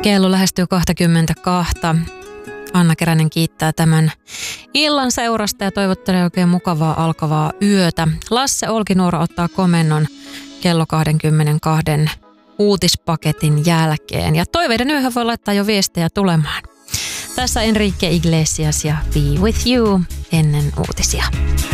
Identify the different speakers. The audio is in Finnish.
Speaker 1: Kello lähestyy 22. Anna Keränen kiittää tämän illan seurasta ja toivottelee oikein mukavaa alkavaa yötä. Lasse Olkinuora ottaa komennon kello 22 uutispaketin jälkeen. Ja toiveiden yöhön voi laittaa jo viestejä tulemaan. Tässä Enrique Iglesias ja Be With You ennen uutisia.